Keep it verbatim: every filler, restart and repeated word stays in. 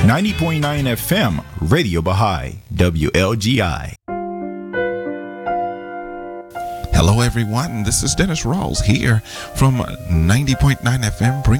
ninety point nine F M, Radio Baha'i, W L G I. Hello, everyone. This is Dennis Rawls here from ninety point nine F M, bringing